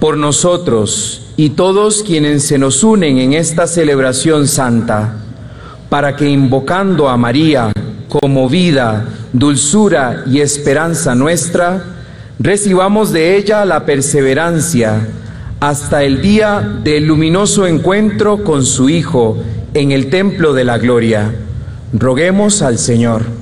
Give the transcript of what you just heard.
por nosotros y todos quienes se nos unen en esta celebración santa, para que invocando a María como vida, dulzura y esperanza nuestra, recibamos de ella la perseverancia hasta el día del luminoso encuentro con su Hijo en el templo de la gloria. Roguemos al Señor.